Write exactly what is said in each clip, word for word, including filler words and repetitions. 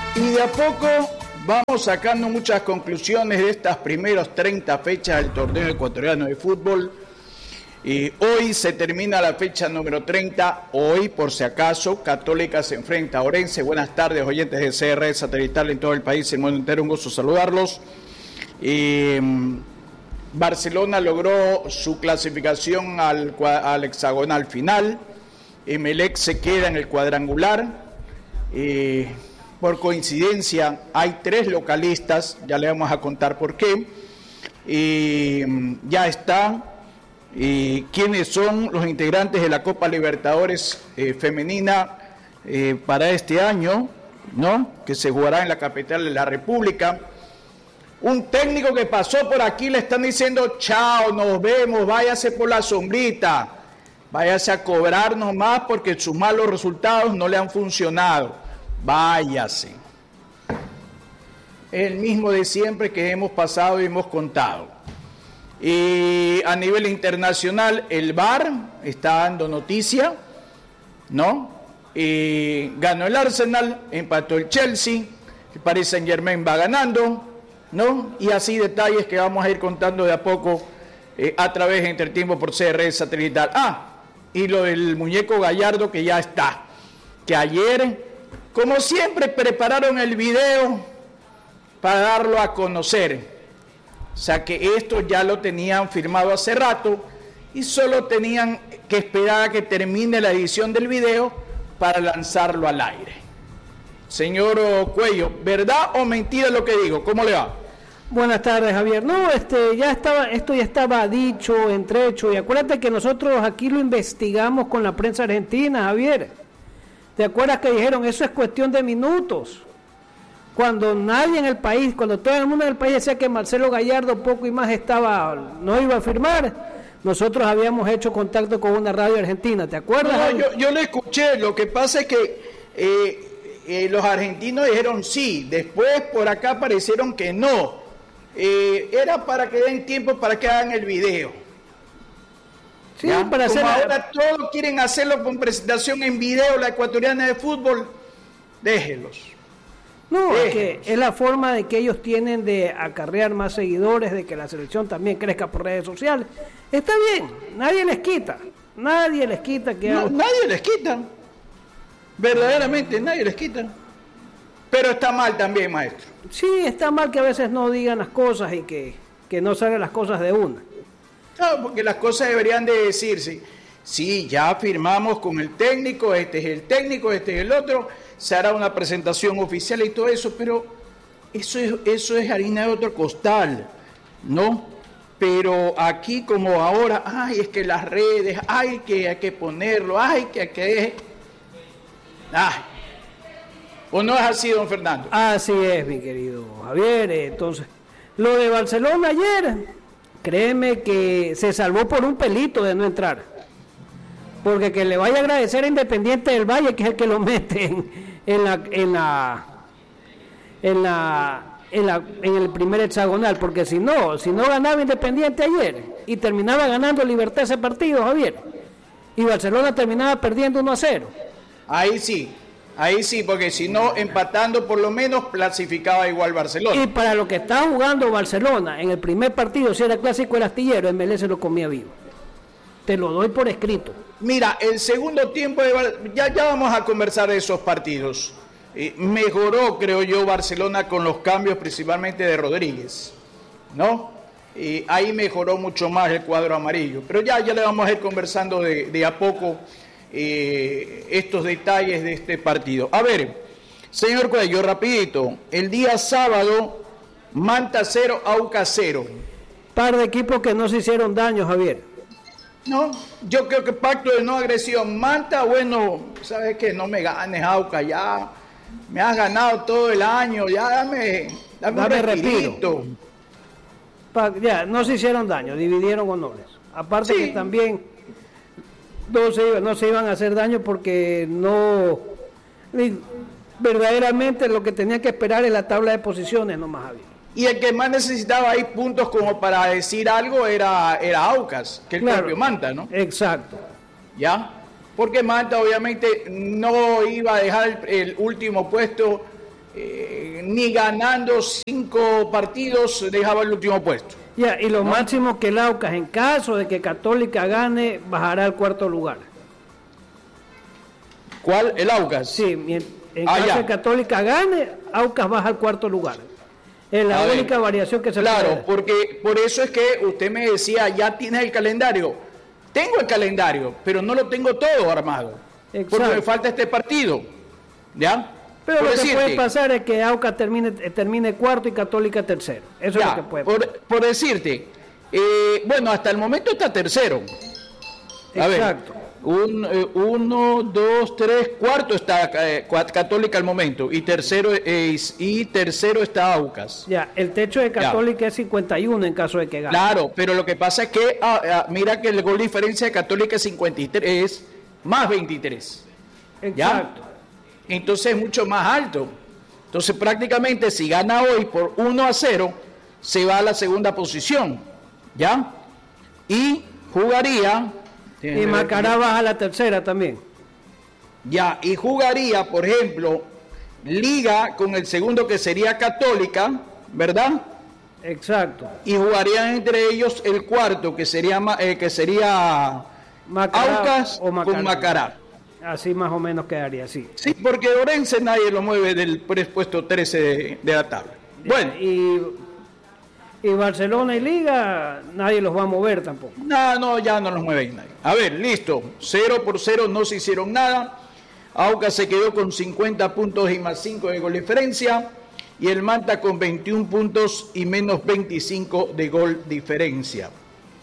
Y de a poco vamos sacando muchas conclusiones de estas primeras treinta fechas del torneo ecuatoriano de fútbol. Y hoy se termina la fecha número treinta. Hoy, por si acaso, Católica se enfrenta a Orense. Buenas tardes, oyentes de C R Satelital en todo el país y el mundo entero. Un gusto saludarlos. Y Barcelona logró su clasificación al, al hexagonal final. Emelec se queda en el cuadrangular. Y por coincidencia hay tres localistas, ya le vamos a contar por qué. Y ya está. Y quiénes son los integrantes de la Copa Libertadores eh, femenina eh, para este año, ¿no? Que se jugará en la capital de la República. Un técnico que pasó por aquí le están diciendo chao, nos vemos, váyase por la sombrita, váyase a cobrar nomás porque sus malos resultados no le han funcionado, váyase. El mismo de siempre que hemos pasado y hemos contado. Y a nivel internacional, el V A R está dando noticia, ¿no? Y ganó el Arsenal, empató el Chelsea, el Paris Saint-Germain va ganando, ¿no? Y así detalles que vamos a ir contando de a poco eh, a través de Entretiempo por C R Satelital. Ah, y lo del muñeco Gallardo que ya está, que ayer, como siempre, prepararon el video para darlo a conocer. O sea que esto ya lo tenían firmado hace rato y solo tenían que esperar a que termine la edición del video para lanzarlo al aire. Señor Cuello, ¿verdad o mentira lo que digo? ¿Cómo le va? Buenas tardes, Javier. No, este, ya estaba, esto ya estaba dicho, entrehecho, y acuérdate que nosotros aquí lo investigamos con la prensa argentina, Javier. ¿Te acuerdas que dijeron eso es cuestión de minutos? Cuando nadie en el país, cuando todo el mundo en el país decía que Marcelo Gallardo poco y más estaba, no iba a firmar, nosotros habíamos hecho contacto con una radio argentina, ¿te acuerdas? No, yo, yo lo escuché, lo que pasa es que eh, eh, los argentinos dijeron sí, después por acá parecieron que no, eh, era para que den tiempo para que hagan el video. Sí, ¿ya? Para Como hacer... ahora todos quieren hacerlo con presentación en video, la ecuatoriana de fútbol, déjenlos. No, es que es la forma de que ellos tienen de acarrear más seguidores, de que la selección también crezca por redes sociales. Está bien, nadie les quita, nadie les quita que... No, hagan... nadie les quita, verdaderamente nadie les quita. Pero está mal también, maestro. Sí, está mal que a veces no digan las cosas y que, que no salgan las cosas de una. Claro, porque las cosas deberían de decirse. Sí, ya firmamos con el técnico, este es el técnico, este es el otro... se hará una presentación oficial y todo eso, pero eso es, eso es harina de otro costal, ¿no? Pero aquí como ahora, ay, es que las redes, ay, que hay que ponerlo, ay, que hay que... Ay. ¿O no es así, don Fernando? Así es, mi querido Javier. Entonces, lo de Barcelona ayer, créeme que se salvó por un pelito de no entrar. Porque que le vaya a agradecer a Independiente del Valle, que es el que lo mete en... en la en la en la en la en el primer hexagonal, porque si no, si no ganaba Independiente ayer y terminaba ganando Libertad ese partido, Javier, y Barcelona terminaba perdiendo uno a cero. Ahí sí, ahí sí, porque si no, empatando por lo menos clasificaba igual Barcelona. Y para lo que estaba jugando Barcelona en el primer partido, si era clásico el astillero, el Melé se lo comía vivo. Te lo doy por escrito. Mira, el segundo tiempo, de Bar... ya, ya vamos a conversar de esos partidos. Eh, mejoró, creo yo, Barcelona con los cambios principalmente de Rodríguez, ¿no? Eh, ahí mejoró mucho más el cuadro amarillo. Pero ya, ya le vamos a ir conversando de, de a poco eh, estos detalles de este partido. A ver, señor Cuello, rapidito. El día sábado, Manta cero, Aucas cero. Par de equipos que no se hicieron daño, Javier. No, yo creo que pacto de no agresión. Manta, bueno, ¿sabes qué? No me ganes, Auca, ya me has ganado todo el año, ya dame, dame, dame un respiro. Pa, ya, no se hicieron daño, dividieron honores. Aparte sí. Que también no se, no se iban a hacer daño porque no, verdaderamente lo que tenía que esperar es la tabla de posiciones nomás, Javier. Y el que más necesitaba ahí puntos como para decir algo era, era Aucas, que el claro, propio Manta, ¿no? Exacto. ¿Ya? Porque Manta obviamente no iba a dejar el, el último puesto eh, ni ganando cinco partidos dejaba el último puesto. Ya, y lo ¿no? máximo que el Aucas, en caso de que Católica gane, bajará al cuarto lugar. ¿Cuál? ¿El Aucas? Sí, en ah, caso ya. de que Católica gane, Aucas baja al cuarto lugar. Es la A única ver, variación que se claro, puede. porque por eso es que usted me decía, ya tienes el calendario. Tengo el calendario, pero no lo tengo todo armado. Exacto. Porque me falta este partido. ¿Ya? Pero por lo que decirte, puede pasar es que Aucas termine, termine cuarto y Católica tercero. Eso ya, es lo que puede pasar. por, por decirte, eh, bueno, hasta el momento está tercero. A Exacto. ver, un, eh, uno, dos, tres, cuarto está eh, Católica al momento y tercero eh, y tercero está Aucas. Ya, el techo de Católica ya. Es cincuenta y uno en caso de que gane. Claro, pero lo que pasa es que ah, ah, mira que el gol de diferencia de Católica es cincuenta y tres más veintitrés. Exacto. ¿Ya? Entonces es mucho más alto. Entonces prácticamente si gana hoy por uno a cero se va a la segunda posición. ¿Ya? Y jugaría y Macará baja a la tercera también. Ya, y jugaría, por ejemplo, Liga con el segundo que sería Católica, ¿verdad? Exacto. Y jugarían entre ellos el cuarto que sería eh, que sería Macará Aucas o Macará. con Macará. Así más o menos quedaría así. Sí, porque Orense nadie lo mueve del puesto trece de, de la tabla. Bueno. Y, y Barcelona y Liga, nadie los va a mover tampoco. No, no, ya no los mueve nadie. A ver, listo. Cero por cero, no se hicieron nada. Aucas se quedó con cincuenta puntos y más cinco de gol diferencia. Y el Manta con veintiún puntos y menos veinticinco de gol diferencia.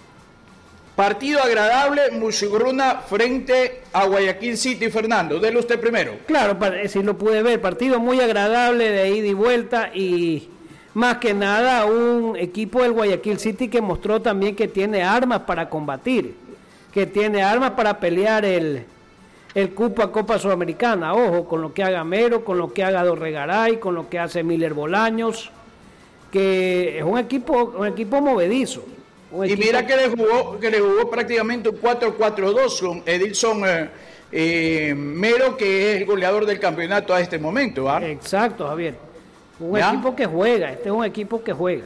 Partido agradable, Musugruna frente a Guayaquil City. Fernando, déle usted primero. Claro, si lo pude ver, partido muy agradable de ida y vuelta y más que nada un equipo del Guayaquil City que mostró también que tiene armas para combatir, que tiene armas para pelear el, el cupo a Copa Sudamericana. Ojo, con lo que haga Mero, con lo que haga Dorregaray, con lo que hace Miller Bolaños, que es un equipo, un equipo movedizo. Y mira que le jugó, que le jugó prácticamente un cuatro cuatro dos con Edilson eh, eh, Mero, que es el goleador del campeonato a este momento. ¿Ah? Exacto, Javier. Un ¿Ya? equipo que juega, este es un equipo que juega.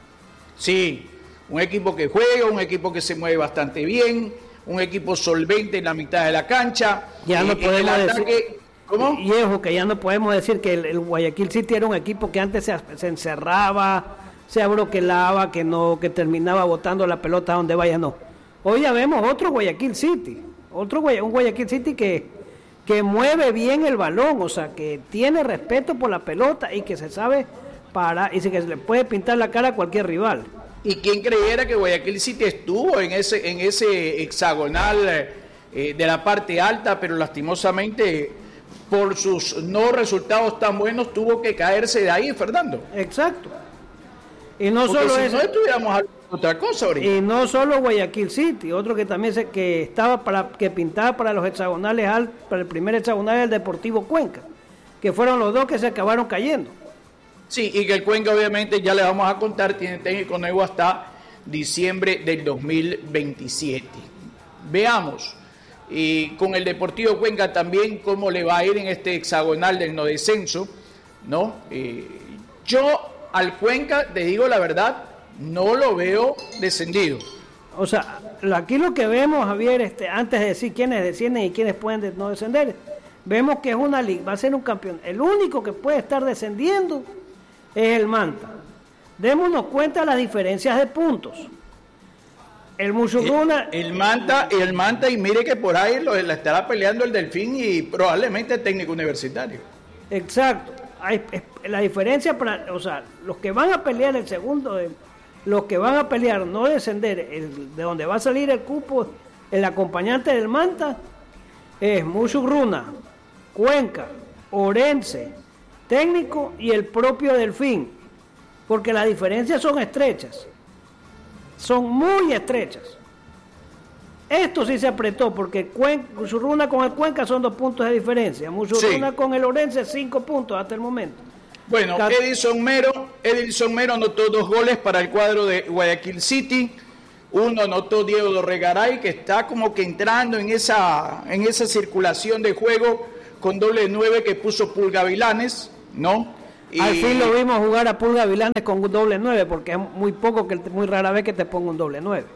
Sí, un equipo que juega, un equipo que se mueve bastante bien, un equipo solvente en la mitad de la cancha. Ya no eh, podemos ataque, decir, ¿cómo? Y ojo, que ya no podemos decir que el, el Guayaquil City era un equipo que antes se, se encerraba, se abroquelaba, que no, que terminaba botando la pelota donde vaya, no. Hoy ya vemos otro Guayaquil City, otro Guay, un Guayaquil City que, que mueve bien el balón, o sea, que tiene respeto por la pelota y que se sabe parar, y que se le puede pintar la cara a cualquier rival. ¿Y quién creyera que Guayaquil City estuvo en ese, en ese hexagonal eh, de la parte alta, pero lastimosamente por sus no resultados tan buenos tuvo que caerse de ahí, Fernando? Exacto. Y no Porque solo si eso, no estuviéramos hablando de otra cosa ahorita. y no solo Guayaquil City, otro que también se, que estaba para que pintaba para los hexagonales al, para el primer hexagonal el Deportivo Cuenca, que fueron los dos que se acabaron cayendo. Sí, y que el Cuenca obviamente ya le vamos a contar, tiene técnico nuevo hasta diciembre del dos mil veintisiete. Veamos, y con el Deportivo Cuenca también cómo le va a ir en este hexagonal del no descenso, ¿no? Eh, yo al Cuenca, te digo la verdad, no lo veo descendido. O sea, aquí lo que vemos, Javier, este, antes de decir quiénes descienden y quiénes pueden de- no descender, vemos que es una liga, va a ser un campeón. El único que puede estar descendiendo es el Manta. Démonos cuenta de las diferencias de puntos. El Musugruna, El, el Manta, el Manta, y mire que por ahí lo, la estará peleando el Delfín y probablemente el técnico universitario. exacto. Hay, es- la diferencia para, o sea, los que van a pelear el segundo, eh, los que van a pelear no descender, el, de donde va a salir el cupo, el acompañante del Manta, es Musugruna, Cuenca, Orense, Técnico y el propio Delfín, porque las diferencias son estrechas, son muy estrechas. Esto sí se apretó porque Cuen- Musurruna con el Cuenca son dos puntos de diferencia, Musurruna Sí. con el Orense cinco puntos hasta el momento. Bueno, Cat- Edilson Mero, Edilson Mero anotó dos goles para el cuadro de Guayaquil City. Uno anotó Diego Dorregaray, que está como que entrando en esa, en esa circulación de juego con doble nueve que puso Pulgavilanes, ¿no? Y... Al fin lo vimos jugar a Pulga Vilanes con un doble nueve, porque es muy poco, que muy rara vez que te ponga un doble nueve.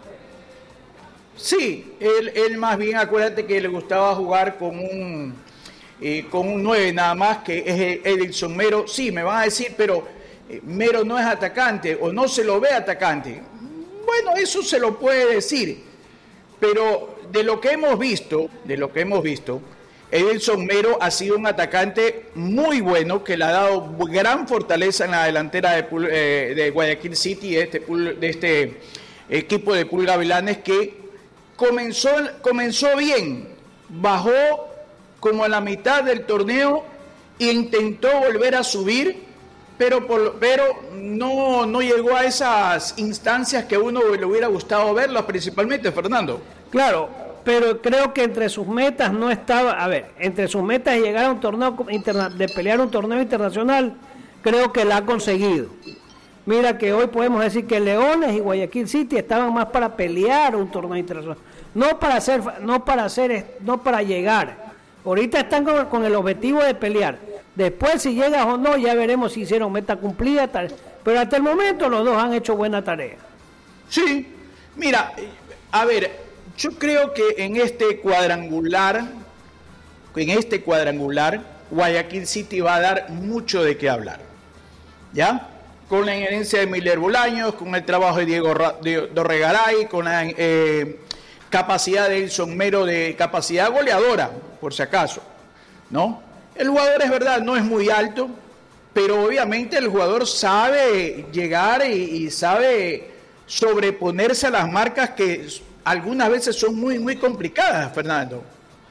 Sí, él, él más bien, acuérdate que le gustaba jugar con un eh, con un nueve nada más, que es Edilson Mero. Sí, me van a decir, pero eh, Mero no es atacante o no se lo ve atacante. Bueno, eso se lo puede decir, pero de lo que hemos visto, de lo que hemos visto, Edilson Mero ha sido un atacante muy bueno, que le ha dado gran fortaleza en la delantera de, eh, de Guayaquil City, de este, de este equipo de Pulga Vilanes, que comenzó, comenzó bien, bajó como a la mitad del torneo e intentó volver a subir, pero, por, pero no, no llegó a esas instancias que uno le hubiera gustado verlas, principalmente, Fernando. Claro, pero creo que entre sus metas no estaba, a ver, entre sus metas de llegar a un torneo interna, de pelear un torneo internacional, creo que la ha conseguido. Mira que hoy podemos decir que Leones y Guayaquil City estaban más para pelear un torneo internacional, no para hacer, no para hacer, no para llegar. Ahorita están con, con el objetivo de pelear. Después, si llegas o no, ya veremos si hicieron meta cumplida, tal, pero hasta el momento los dos han hecho buena tarea. Sí, mira, a ver, yo creo que en este cuadrangular, en este cuadrangular, Guayaquil City va a dar mucho de qué hablar, ¿ya? Con la injerencia de Miller Bolaños, con el trabajo de Diego Dorregaray, con la eh, capacidad de Edilson Mero, de capacidad goleadora, por si acaso, ¿no? El jugador, es verdad, no es muy alto, pero obviamente el jugador sabe llegar y, y sabe sobreponerse a las marcas que algunas veces son muy, muy complicadas, Fernando.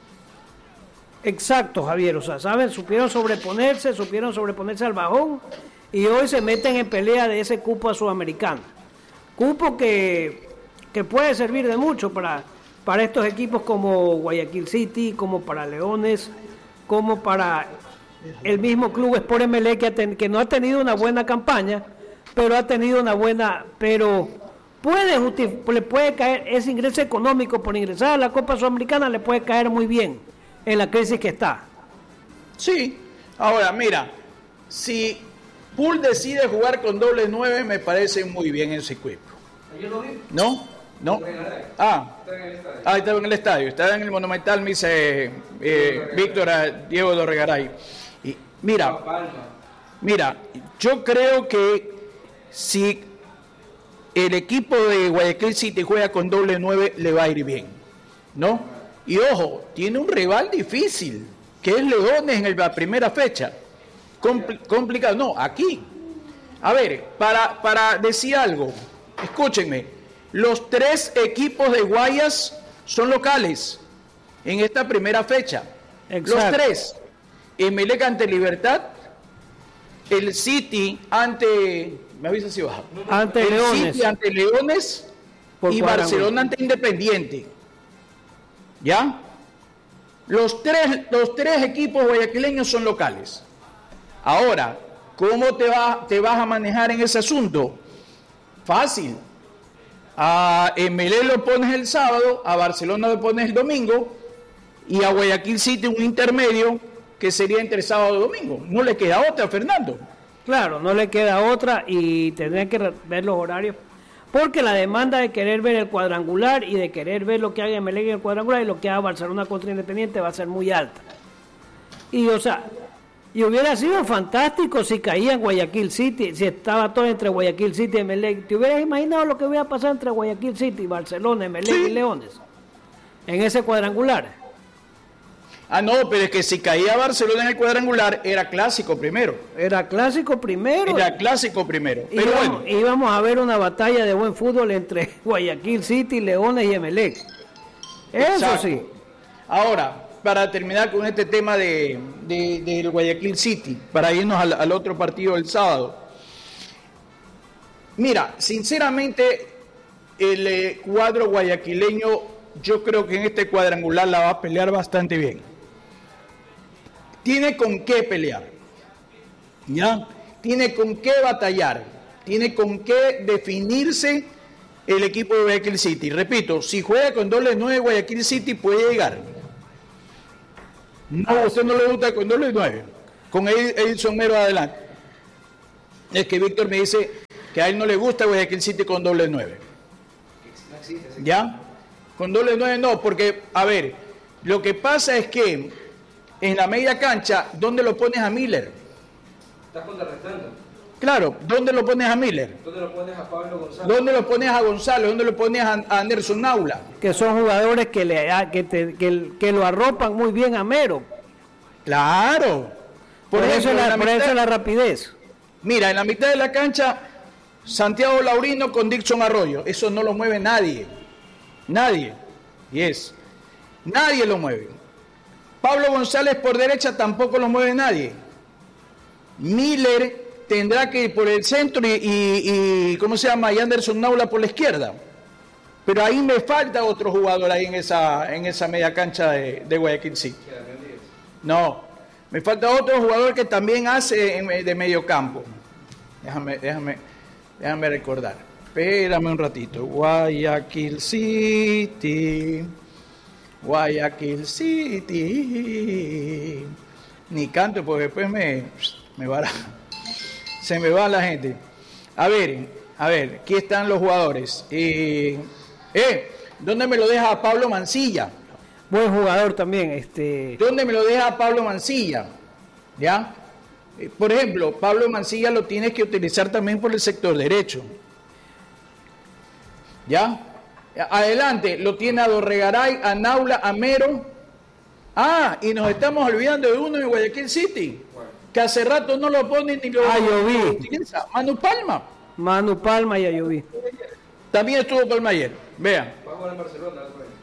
Exacto, Javier, o sea, saben, supieron sobreponerse, supieron sobreponerse al bajón y hoy se meten en pelea de ese cupo a Sudamericana. Cupo que, que puede servir de mucho para, para estos equipos como Guayaquil City, como para Leones, como para el mismo club Sport M L E, que, ten, que no ha tenido una buena campaña, pero ha tenido una buena, pero puede le puede caer ese ingreso económico por ingresar a la Copa Sudamericana, le puede caer muy bien en la crisis que está. Sí, ahora mira, si Pool decide jugar con doble nueve, me parece muy bien ese equipo. ¿No? ¿No? Ah, ah, estaba en el estadio, estaba en el Monumental, me dice eh, Víctor Diego Dorregaray. Y mira, mira, yo creo que si el equipo de Guayaquil City juega con doble nueve, le va a ir bien, ¿no? Y ojo, tiene un rival difícil, que es Leones en la primera fecha. Compl- complicado, no, aquí. A ver, para, para decir algo, escúchenme, los tres equipos de Guayas son locales en esta primera fecha. Exacto. Los tres. Emelec ante Libertad, el City ante... ¿Me avisa si baja? Ante el Leones. City ante Leones Por y Barcelona ante Independiente. ¿Ya? Los tres, los tres equipos guayaquileños son locales. Ahora, ¿cómo te, va, te vas a manejar en ese asunto? Fácil. A Emelec lo pones el sábado, a Barcelona lo pones el domingo y a Guayaquil City un intermedio que sería entre sábado y domingo. No le queda otra, Fernando. Claro, no le queda otra y tendrían que ver los horarios, porque la demanda de querer ver el cuadrangular y de querer ver lo que haga Emelec en el cuadrangular y lo que haga Barcelona contra Independiente va a ser muy alta. Y o sea, y hubiera sido fantástico si caía en Guayaquil City, si estaba todo entre Guayaquil City y Emelec. ¿Te hubieras imaginado lo que hubiera pasado entre Guayaquil City, Barcelona, Emelec sí. y Leones en ese cuadrangular? Ah, no, pero es que si caía Barcelona en el cuadrangular, era clásico primero. Era clásico primero. Era clásico primero. Pero íbamos, bueno. íbamos a ver una batalla de buen fútbol entre Guayaquil City, Leones y Emelec. Eso Exacto. sí. Ahora, para terminar con este tema de, de, del Guayaquil City, para irnos al, al otro partido del sábado. Mira, sinceramente, el eh, cuadro guayaquileño, yo creo que en este cuadrangular la va a pelear bastante bien. Tiene con qué pelear, ¿ya? Tiene con qué batallar, tiene con qué definirse el equipo de Guayaquil City. Repito, si juega con doble nueve, Guayaquil City puede llegar. No, a usted no le gusta con doble nueve, con Edilson Mero adelante. Es que Víctor me dice que a él no le gusta Guayaquil City con doble nueve. ¿Ya? Con doble nueve no, porque, a ver, lo que pasa es que en la media cancha, ¿dónde lo pones a Miller? Estás contrarrestando. Claro, ¿dónde lo pones a Miller? ¿Dónde lo pones a Pablo González? ¿Dónde lo pones a Gonzalo? ¿Dónde lo pones a, a Anderson Naula? Que son jugadores que, le, que, te, que, que lo arropan muy bien a Mero. Claro. Por, por, ejemplo, eso, la, la por mitad, eso la rapidez. Mira, en la mitad de la cancha, Santiago Laurino con Dixon Arroyo. Eso no lo mueve nadie. Nadie. Y es. Nadie lo mueve. Pablo González por derecha tampoco lo mueve nadie. Miller tendrá que ir por el centro y, y, y ¿cómo se llama? Y Anderson Naula por la izquierda. Pero ahí me falta otro jugador ahí en esa, en esa media cancha de, de Guayaquil City. No, me falta otro jugador que también hace en, de medio campo. Déjame, déjame, déjame recordar. Espérame un ratito. Guayaquil City. Guayaquil City. Ni canto porque después me, me va la, se me va la gente. A ver, a ver, aquí están los jugadores. Eh, eh, ¿dónde me lo deja Pablo Mancilla? Buen jugador también. Este... ¿Dónde me lo deja Pablo Mancilla? ¿Ya? Eh, por ejemplo, Pablo Mancilla lo tienes que utilizar también por el sector derecho. ¿Ya? Adelante, lo tiene a Dorregaray, a Naula, a Mero. Ah, y nos estamos olvidando de uno en Guayaquil City, que hace rato no lo pone ni lo, ah, yo vi. lo utiliza. Manu Palma. Manu Palma, ya yo vi. También estuvo Palma ayer. Vean. Va a jugar en Barcelona.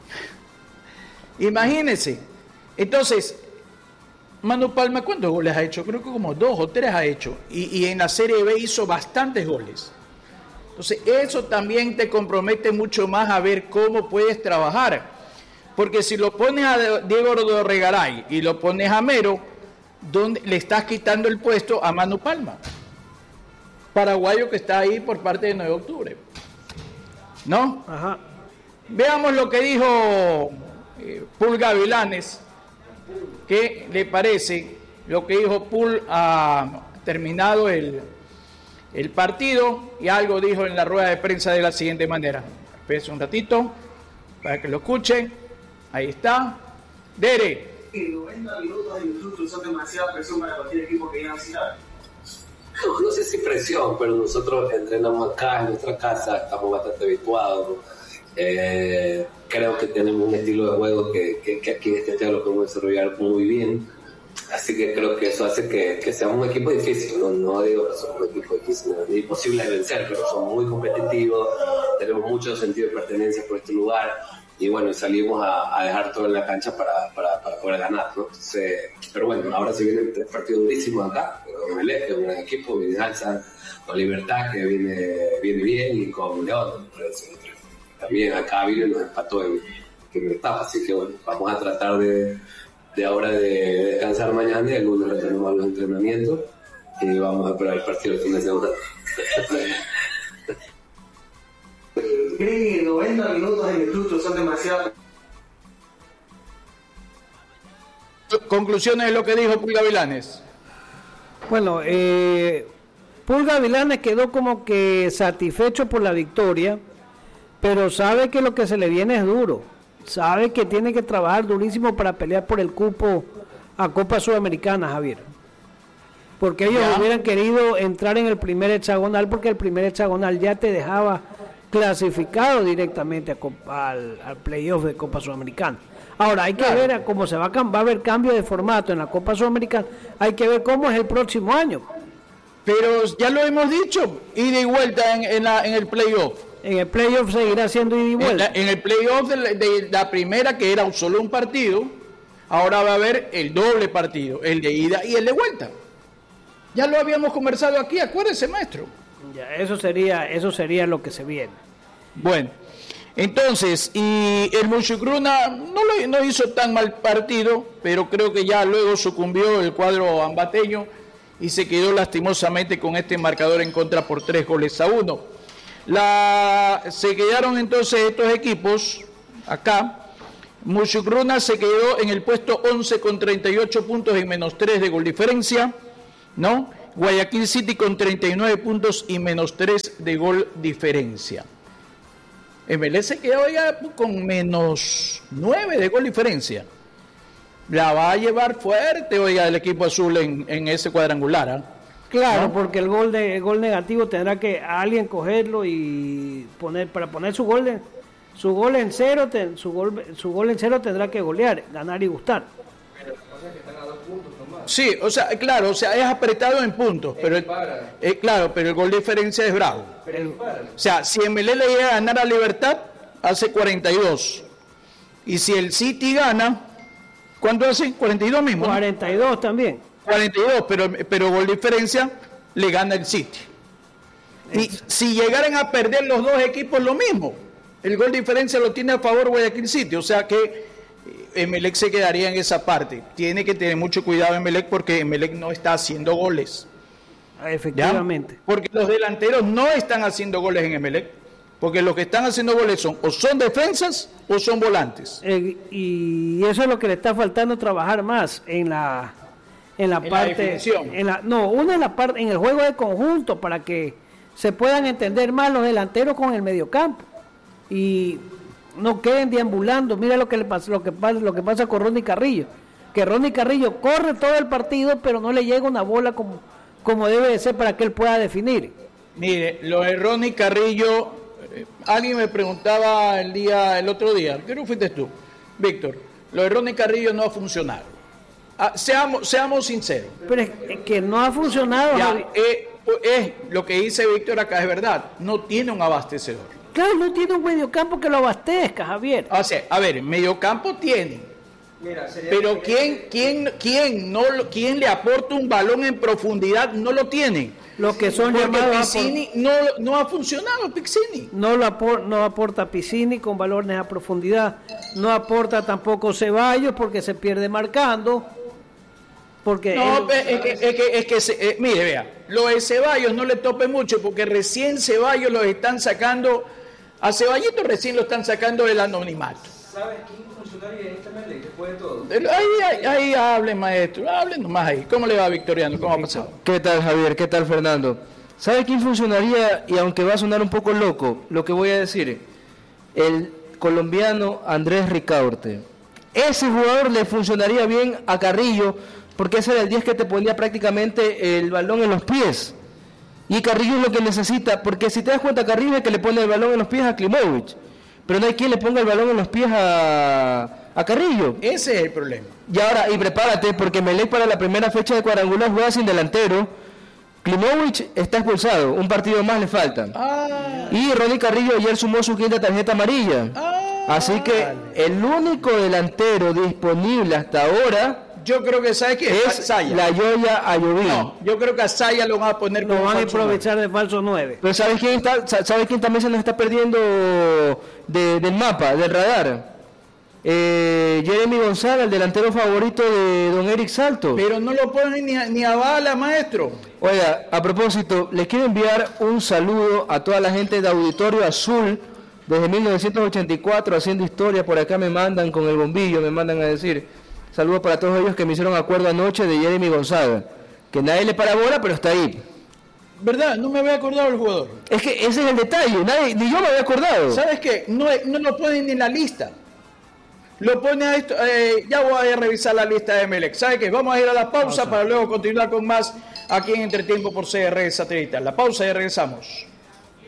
Imagínense. Entonces, Manu Palma, ¿cuántos goles ha hecho? Creo que como dos o tres ha hecho. Y, y en la Serie B hizo bastantes goles. Entonces, eso también te compromete mucho más a ver cómo puedes trabajar. Porque si lo pones a Diego Dorregaray y lo pones a Mero, ¿dónde le estás quitando el puesto a Manu Palma? Paraguayo que está ahí por parte de nueve de octubre. ¿No? Ajá. Veamos lo que dijo eh, Pul Gavilanes. ¿Qué le parece lo que dijo Pul ha terminado el... el partido? Y algo dijo en la rueda de prensa de la siguiente manera. Espérense un ratito para que lo escuchen. Ahí está. Dere. noventa minutos de minutos son demasiada presión para cualquier equipo que viene a visitar. No, no sé si presión, pero nosotros entrenamos acá en nuestra casa, estamos bastante habituados. Eh, creo que tenemos un estilo de juego que, que, que aquí en este teatro lo podemos desarrollar muy bien. Así que creo que eso hace que, que seamos un equipo difícil. No, no digo que somos un equipo difícil, no, ni imposible de vencer, pero somos muy competitivos, tenemos mucho sentido de pertenencia por este lugar. Y bueno, salimos a, a dejar todo en la cancha para, para, para poder ganar, ¿no? Entonces, pero bueno, ahora se vienen tres partidos durísimos acá, con el Eje, un gran equipo, viene Alza, con Libertad, que viene, viene bien, y con León. También acá vino y nos empató en, en etapa, así que bueno, vamos a tratar de, de ahora de descansar mañana y el lunes retomar los entrenamientos y vamos a esperar el partido del fin de semana. ¿Creen que noventa minutos de minutos son demasiado? Conclusiones de lo que dijo Pul Gavilanes. Bueno, eh, Pul Gavilanes quedó como que satisfecho por la victoria, pero sabe que lo que se le viene es duro. Sabe que tiene que trabajar durísimo para pelear por el cupo a Copa Sudamericana, Javier. Porque ellos ya hubieran querido entrar en el primer hexagonal, porque el primer hexagonal ya te dejaba clasificado directamente a Copa, al, al playoff de Copa Sudamericana. Ahora hay que claro. ver a cómo se va a, va a haber cambio de formato en la Copa Sudamericana. Hay que ver cómo es el próximo año. Pero ya lo hemos dicho, ida y vuelta en, en, la, en el playoff. En el playoff seguirá siendo ida y vuelta. En, la, en el playoff de la, de la primera, que era solo un partido, ahora va a haber el doble partido, el de ida y el de vuelta. Ya lo habíamos conversado aquí, acuérdese, maestro. Ya, eso sería, eso sería lo que se viene. Bueno, entonces, y el Muchucruna no, lo, no hizo tan mal partido, pero creo que ya luego sucumbió el cuadro ambateño y se quedó lastimosamente con este marcador en contra por tres goles a uno. La, se quedaron entonces estos equipos acá. Muchucruna se quedó en el puesto once con treinta y ocho puntos y menos tres de gol diferencia, ¿no? Guayaquil City con treinta y nueve puntos y menos tres de gol diferencia. Emelec se queda, oiga, con menos nueve de gol diferencia. La va a llevar fuerte, oiga, el equipo azul en, en ese cuadrangular, ¿eh? Claro, ¿no? porque el gol de el gol negativo tendrá que a alguien cogerlo y poner para poner su gol de, su gol en cero, ten, su gol su gol en cero tendrá que golear, ganar y gustar. Pero lo que pasa es que están a dos puntos nomás. Sí, o sea, claro, o sea, es apretado en puntos, pero el, eh, claro, pero el gol de diferencia es bravo. Pero dispara. O sea, si Emelec le llega a ganar a Libertad, hace cuarenta y dos. Y si el City gana, ¿cuánto hace? cuarenta y dos mismo, ¿no? cuarenta y dos también. cuarenta y dos, pero, pero gol diferencia le gana el City. Y si llegaran a perder los dos equipos, lo mismo. El gol diferencia lo tiene a favor Guayaquil City, o sea que Emelec se quedaría en esa parte. Tiene que tener mucho cuidado Emelec porque Emelec no está haciendo goles. Efectivamente. ¿Ya? Porque los delanteros no están haciendo goles en Emelec, porque los que están haciendo goles son o son defensas o son volantes. Eh, y eso es lo que le está faltando trabajar más en la en la En la parte definición. en la no una en la parte en el juego de conjunto para que se puedan entender más los delanteros con el mediocampo y no queden deambulando. Mira lo que le pasa lo que pasa lo que pasa con Ronnie Carrillo, que Ronnie Carrillo corre todo el partido pero no le llega una bola como como debe de ser para que él pueda definir. Mire, lo de Ronnie Carrillo, eh, alguien me preguntaba el día, el otro día, creo que fuiste tú, Víctor, lo de Ronnie Carrillo no ha funcionado. Ah, seamos, seamos sinceros. Pero es que no ha funcionado. Ya, Javi. eh, es lo que dice Víctor acá, es verdad, no tiene un abastecedor. Claro, no tiene un mediocampo que lo abastezca, Javier. O sea, a ver, mediocampo tiene, Mira, sería pero que- ¿quién, quién, quién, no, lo- quién le aporta un balón en profundidad? No lo tiene. Los que son Porque llamados a Piccini no, no ha funcionado, Piccini. no lo apor- no aporta Piccini con balones a profundidad, no aporta tampoco Ceballos porque se pierde marcando, porque No, él- pe- es que, es que, es que se- eh, mire, vea, lo de Ceballos no le tope mucho porque recién Ceballos los están sacando, a Ceballito recién lo están sacando del anonimato. ¿Sabes quién funcionaría en esta Emelec después de todo? Ahí, ahí, ahí hablen, maestro, hablen nomás ahí. ¿Cómo le va, Victoriano? ¿Cómo ha pasado? ¿Qué tal, Javier? ¿Qué tal, Fernando? ¿Sabe quién funcionaría? Y aunque va a sonar un poco loco, lo que voy a decir, el colombiano Andrés Ricaurte. Ese jugador le funcionaría bien a Carrillo, porque ese era el diez que te ponía prácticamente el balón en los pies. Y Carrillo es lo que necesita, porque si te das cuenta, Carrillo es el que le pone el balón en los pies a Klimovic, pero no hay quien le ponga el balón en los pies a, a Carrillo. Ese es el problema. Y ahora, y prepárate, porque Emelec para la primera fecha de cuadrangular juega sin delantero. Klimovic está expulsado, un partido más le falta. Ah, Y Ronnie Carrillo ayer sumó su quinta tarjeta amarilla. ah, Así que el único delantero disponible hasta ahora yo creo que, ¿sabe qué? es Saya. la Yoya Ayoví. No, yo creo que a Saya lo van a poner lo como van a falso aprovechar de falso nueve. Pero ¿sabes quién, está, sa- ¿sabes quién también se nos está perdiendo de- del mapa, del radar? Eh, Jeremy González, el delantero favorito de don Eric Salto. nueve. Pero no lo ponen ni a, ni a bala, maestro. Oiga, a propósito, les quiero enviar un saludo a toda la gente de Auditorio Azul, desde mil novecientos ochenta y cuatro haciendo historia, por acá me mandan con el bombillo, me mandan a decir, saludos para todos ellos que me hicieron acuerdo anoche de Jeremy González, que nadie le para bola, pero está ahí. ¿Verdad? No me había acordado del jugador. Es que ese es el detalle, nadie, ni yo me había acordado. ¿Sabes qué? No, no lo ponen ni en la lista. Lo pone a esto, eh, ya voy a revisar la lista de Emelec. ¿Sabe qué? Vamos a ir a la pausa para luego continuar con más aquí en Entretiempo por C R Satelital. La pausa y regresamos.